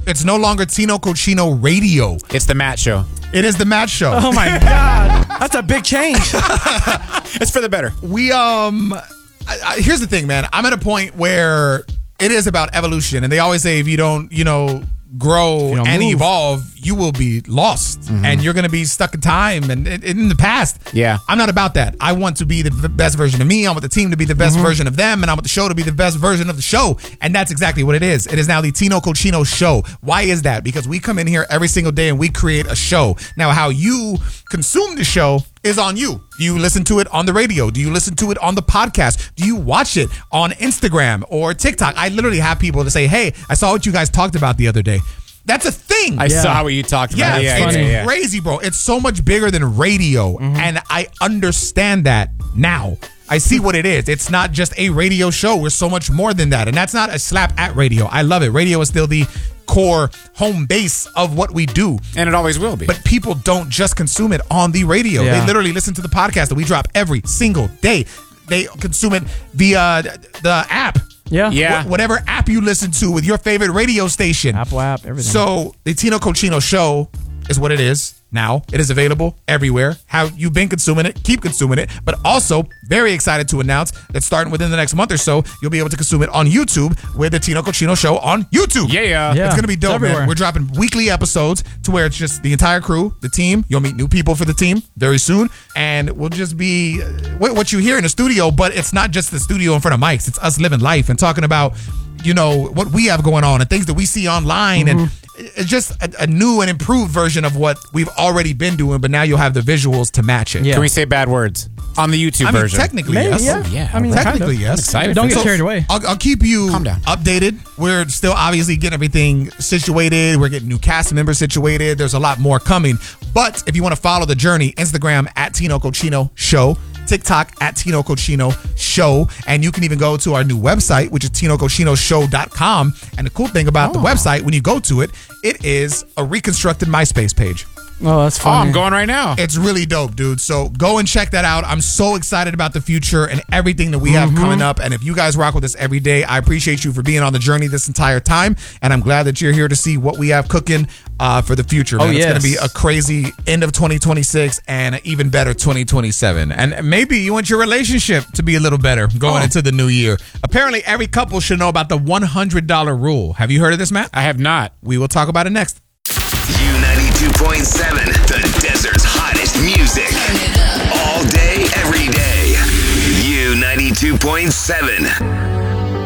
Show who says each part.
Speaker 1: It's no longer Tino Cochino Radio.
Speaker 2: It's the Matt Show.
Speaker 1: It is the Matt Show.
Speaker 3: Oh my God, that's a big change.
Speaker 2: It's for the better.
Speaker 1: We here's the thing, man. I'm at a point where it is about evolution, and they always say if you don't, grow and
Speaker 3: move.
Speaker 1: evolve, you will be lost, and you're going to be stuck in time and in the past.
Speaker 2: Yeah.
Speaker 1: I'm not about that. I want to be the best version of me. I want the team to be the best version of them, and I want the show to be the best version of the show. And that's exactly what it is. It is now the Tino Cochino Show. Why is that? Because we come in here every single day and we create a show. Now, how you consume the show is on you. Do you listen to it on the radio? Do you listen to it on the podcast? Do you watch it on Instagram or TikTok? I literally have people to say, hey, I saw what you guys talked about the other day. That's a thing.
Speaker 2: I saw what you talked about.
Speaker 1: Yeah, it's crazy, bro. It's so much bigger than radio, and I understand that now. I see what it is. It's not just a radio show. We're so much more than that, and that's not a slap at radio. I love it. Radio is still the core home base of what we do.
Speaker 2: And it always will be.
Speaker 1: But people don't just consume it on the radio.
Speaker 3: Yeah.
Speaker 1: They literally listen to the podcast that we drop every single day. They consume it via the app.
Speaker 3: Yeah.
Speaker 1: Whatever app you listen to with your favorite radio station.
Speaker 3: Apple app, everything.
Speaker 1: So the Tino Cochino Show is what it is now. It is available everywhere. How you've been consuming it, keep consuming it. But also, very excited to announce that starting within the next month or so, you'll be able to consume it on YouTube with the Tino Cochino Show on YouTube.
Speaker 2: Yeah.
Speaker 1: It's going to be dope,
Speaker 3: everywhere.
Speaker 1: man. We're dropping weekly episodes to where it's just the entire crew, the team. You'll meet new people for the team very soon. And we'll just be what you hear in the studio, but it's not just the studio in front of mics. It's us living life and talking about, what we have going on and things that we see online. And it's just a new and improved version of what we've already been doing, but now you'll have the visuals to match it.
Speaker 3: Yeah.
Speaker 2: Can we say bad words on the YouTube version?
Speaker 1: Technically,
Speaker 3: Maybe,
Speaker 1: yes.
Speaker 3: yeah.
Speaker 2: Yeah.
Speaker 3: I mean,
Speaker 1: Technically,
Speaker 3: kind of.
Speaker 1: yes.
Speaker 2: I'm excited.
Speaker 3: Don't
Speaker 2: for
Speaker 3: get
Speaker 2: this.
Speaker 3: carried away.
Speaker 1: I'll keep you
Speaker 2: Calm down.
Speaker 1: updated. We're still obviously getting everything situated. We're getting new cast members situated. There's a lot more coming. But if you want to follow the journey, Instagram at Tino Cochino Show, TikTok at Tino Cochino Show, and you can even go to our new website, which is TinoCochinoShow.com. And the cool thing about the website, when you go to it, it is a reconstructed MySpace page.
Speaker 3: Oh, that's
Speaker 2: Oh,
Speaker 3: fun.
Speaker 2: I'm going right now.
Speaker 1: It's really dope, dude. So go and check that out. I'm so excited about the future and everything that we have coming up. And if you guys rock with us every day, I appreciate you for being on the journey this entire time. And I'm glad that you're here to see what we have cooking for the future, man. It's going to be a crazy end of 2026 and an even better 2027. And maybe you want your relationship to be a little better going into the new year. Apparently, every couple should know about the $100 rule. Have you heard of this, Matt?
Speaker 2: I have not.
Speaker 1: We will talk about it next.
Speaker 4: U92.7, the desert's hottest music. All day, every day. U92.7.